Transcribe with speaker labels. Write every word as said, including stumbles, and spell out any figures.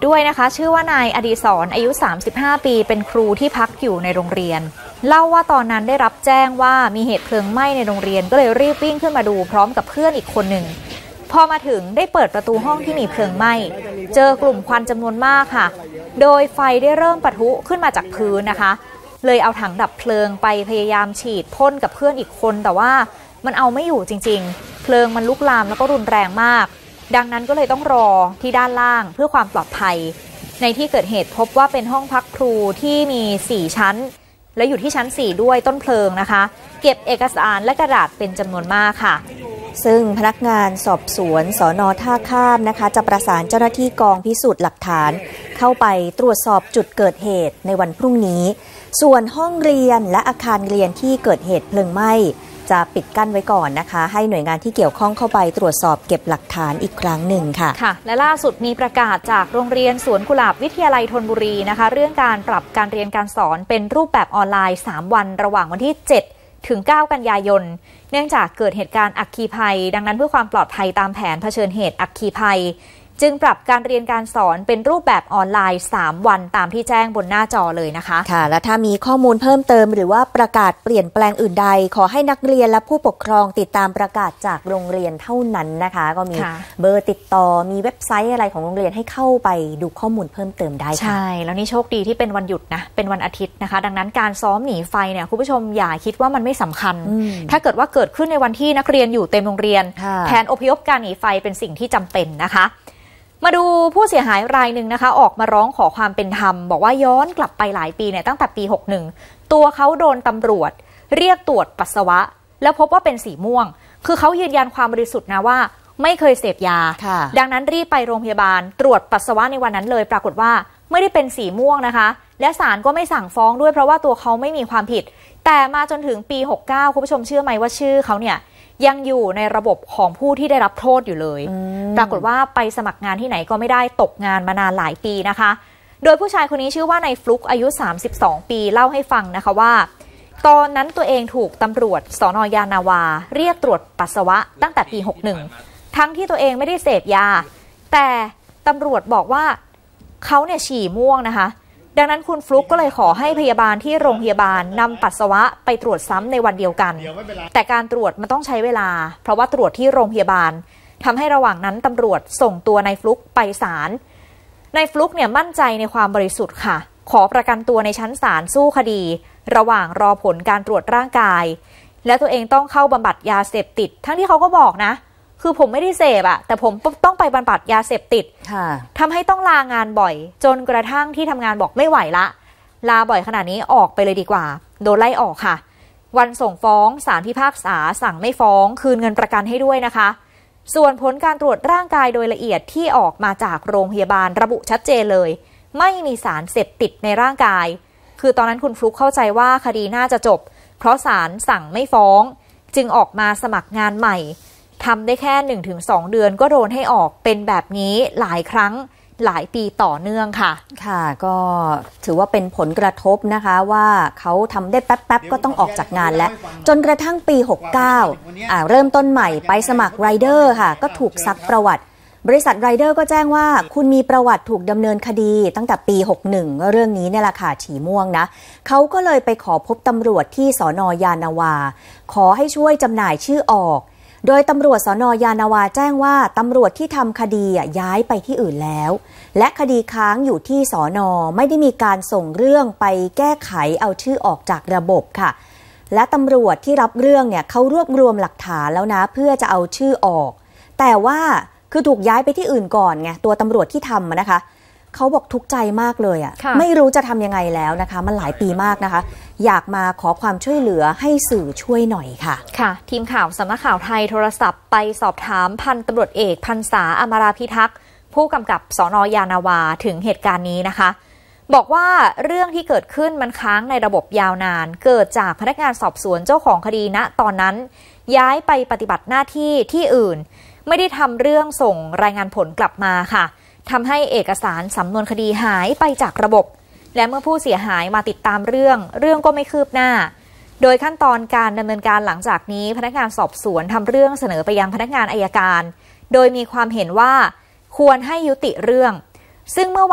Speaker 1: ด้วยนะคะชื่อว่านายอดีศรอายุสามสิบห้าปีเป็นครูที่พักอยู่ในโรงเรียนเล่าว่าตอนนั้นได้รับแจ้งว่ามีเหตุเพลิงไหม้ในโรงเรียนก็เลยรีบวิ่งขึ้นมาดูพร้อมกับเพื่อนอีกคนหนึ่งพอมาถึงได้เปิดประตูห้องที่มีเพลิงไหม้เจอกลุ่มควันจำนวนมากค่ะโดยไฟได้เริ่มปะทุขึ้นมาจากพื้นนะคะเลยเอาถังดับเพลิงไปพยายามฉีดพ่นกับเพื่อนอีกคนแต่ว่ามันเอาไม่อยู่จริงๆเพลิงมันลุกลามแล้วก็รุนแรงมากดังนั้นก็เลยต้องรอที่ด้านล่างเพื่อความปลอดภัยในที่เกิดเหตุพบว่าเป็นห้องพักครูที่มีสี่ชั้นและอยู่ที่ชั้นสี่ด้วยต้นเพลิงนะคะเก็บเอกสารและกระดาษเป็นจำนวนมากค่ะ
Speaker 2: ซึ่งพนักงานสอบสวนสน.ท่าข้ามนะคะจะประสานเจ้าหน้าที่กองพิสูจน์หลักฐานเข้าไปตรวจสอบจุดเกิดเหตุในวันพรุ่งนี้ส่วนห้องเรียนและอาคารเรียนที่เกิดเหตุเพลิงไหม้จะปิดกั้นไว้ก่อนนะคะให้หน่วยงานที่เกี่ยวข้องเข้าไปตรวจสอบเก็บหลักฐานอีกครั้งหนึ่งค่ะ
Speaker 1: ค่ะและล่าสุดมีประกาศจากโรงเรียนสวนกุหลาบวิทยาลัยธนบุรีนะคะเรื่องการปรับการเรียนการสอนเป็นรูปแบบออนไลน์สามวันระหว่างวันที่เจ็ดถึงเก้ากันยายนเนื่องจากเกิดเหตุการณ์อัคคีภัยดังนั้นเพื่อความปลอดภัยตามแผนเผชิญเหตุอัคคีภัยจึงปรับการเรียนการสอนเป็นรูปแบบออนไลน์สามวันตามที่แจ้งบนหน้าจอเลยนะคะ
Speaker 2: ค่ะและถ้ามีข้อมูลเพิ่มเติมหรือว่าประกาศเปลี่ยนแปลงอื่นใดขอให้นักเรียนและผู้ปกครองติดตามประกาศจากโรงเรียนเท่านั้นนะคะก็มีเบอร์ติดต่อมีเว็บไซต์อะไรของโรงเรียนให้เข้าไปดูข้อมูลเพิ่มเติมได้ค่ะ
Speaker 1: ใช่แล้วนี่โชคดีที่เป็นวันหยุดนะเป็นวันอาทิตย์นะคะดังนั้นการซ้อมหนีไฟเนี่ยคุณผู้ชมอย่าคิดว่ามันไม่สำคัญถ้าเกิดว่าเกิดขึ้นในวันที่นักเรียนอยู่เต็มโรงเรียนแผนอพยพการหนีไฟเป็นสิ่งที่จำเป็นนะคะมาดูผู้เสียหายรายหนึ่งนะคะออกมาร้องขอความเป็นธรรมบอกว่าย้อนกลับไปหลายปีเนี่ยตั้งแต่ปีหกสิบเอ็ดตัวเขาโดนตำรวจเรียกตรวจปัสสาวะแล้วพบว่าเป็นสีม่วงคือเขายืนยันความบริสุทธิ์นะว่าไม่เคยเสพยาดังนั้นรีบไปโรงพยาบาลตรวจปัสสาวะในวันนั้นเลยปรากฏว่าไม่ได้เป็นสีม่วงนะคะและศาลก็ไม่สั่งฟ้องด้วยเพราะว่าตัวเขาไม่มีความผิดแต่มาจนถึงปีหกสิบเก้าคุณผู้ชมเชื่อไหมว่าชื่อเขาเนี่ยยังอยู่ในระบบของผู้ที่ได้รับโทษอยู่เลยปรากฏว่าไปสมัครงานที่ไหนก็ไม่ได้ตกงานมานานหลายปีนะคะโดยผู้ชายคนนี้ชื่อว่านายฟลุกอายุสามสิบสองปีเล่าให้ฟังนะคะว่าตอนนั้นตัวเองถูกตำรวจสน.ยานนาวาเรียกตรวจปัสสาวะตั้งแต่ปีหกสิบเอ็ดทั้งที่ตัวเองไม่ได้เสพยาแต่ตำรวจบอกว่าเขาเนี่ยฉี่ม่วงนะคะดังนั้นคุณฟลุกก็เลยขอให้พยาบาลที่โรงพยาบาลนำปัสสาวะไปตรวจซ้ำในวันเดียวกันแต่การตรวจมันต้องใช้เวลาเพราะว่าตรวจที่โรงพยาบาลทำให้ระหว่างนั้นตำรวจส่งตัวนายฟลุกไปศาลนายฟลุกเนี่ยมั่นใจในความบริสุทธิ์ค่ะขอประกันตัวในชั้นศาลสู้คดีระหว่างรอผลการตรวจร่างกายและตัวเองต้องเข้าบำบัดยาเสพติดทั้งที่เขาก็บอกนะคือผมไม่ได้เสพอะแต่ผมต้องไปบำบัดยาเสพติดทำให้ต้องลางานบ่อยจนกระทั่งที่ทำงานบอกไม่ไหวละลาบ่อยขนาดนี้ออกไปเลยดีกว่าโดนไล่ออกค่ะวันส่งฟ้องศาลพิพากษาสั่งไม่ฟ้องคืนเงินประกันให้ด้วยนะคะส่วนผลการตรวจร่างกายโดยละเอียดที่ออกมาจากโรงพยาบาลระบุชัดเจนเลยไม่มีสารเสพติดในร่างกายคือตอนนั้นคุณฟลุกเข้าใจว่าคดีน่าจะจบเพราะศาลสั่งไม่ฟ้องจึงออกมาสมัครงานใหม่ทำได้แค่ หนึ่งถึงสอง เดือนก็โดนให้ออกเป็นแบบนี้หลายครั้งหลายปีต่อเนื่องค่ะ
Speaker 2: ค่ะก็ถือว่าเป็นผลกระทบนะคะว่าเขาทำได้แป๊บๆก็ต้องออกจากงานแล้วจนกระทั่งปีหกสิบเก้าอ่าเริ่มต้นใหม่ไปสมัครไรเดอร์ค่ะก็ถูกซักประวัติบริษัทไรเดอร์ก็แจ้งว่าคุณมีประวัติถูกดำเนินคดีตั้งแต่ปีหกสิบเอ็ดก็เรื่องนี้เนี่ยแหละค่ะฉี่ม่วงนะเขาก็เลยไปขอพบตำรวจที่สน.ยานนาวาขอให้ช่วยจำหน่ายชื่อออกโดยตำรวจสน.ยานนาวาแจ้งว่าตำรวจที่ทำคดีย้ายไปที่อื่นแล้วและคดีค้างอยู่ที่สน.ไม่ได้มีการส่งเรื่องไปแก้ไขเอาชื่อออกจากระบบค่ะและตำรวจที่รับเรื่องเนี่ยเขารวบรวมหลักฐานแล้วนะเพื่อจะเอาชื่อออกแต่ว่าคือถูกย้ายไปที่อื่นก่อนไงตัวตำรวจที่ทำนะคะเขาบอกทุกข์ใจมากเลยอ่ะไม่รู้จะทำยังไงแล้วนะคะมันหลายปีมากนะคะอยากมาขอความช่วยเหลือให้สื่อช่วยหน่อยค่ะ
Speaker 1: ค่ะทีมข่าวสำนักข่าวไทยโทรศัพท์ไปสอบถามพันตำรวจเอกพรรษาอมราพิทักษ์ผู้กำกับสน.ยานนาวาถึงเหตุการณ์นี้นะคะบอกว่าเรื่องที่เกิดขึ้นมันค้างในระบบยาวนานเกิดจากพนักงานสอบสวนเจ้าของคดีณตอนนั้นย้ายไปปฏิบัติหน้าที่ที่อื่นไม่ได้ทำเรื่องส่งรายงานผลกลับมาค่ะทำให้เอกสารสำนวนคดีหายไปจากระบบและเมื่อผู้เสียหายมาติดตามเรื่องเรื่องก็ไม่คืบหน้าโดยขั้นตอนการดำเนินการหลังจากนี้พนักงานสอบสวนทำเรื่องเสนอไปยังพนักงานอัยการโดยมีความเห็นว่าควรให้ยุติเรื่องซึ่งเมื่อ